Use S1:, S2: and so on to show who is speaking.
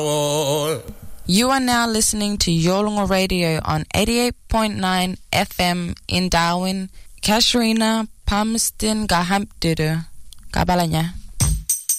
S1: You are now listening to Yolngu Radio on 88.9 FM in Darwin. Kasharina Palmerston Gahampdudu. Gabalanya.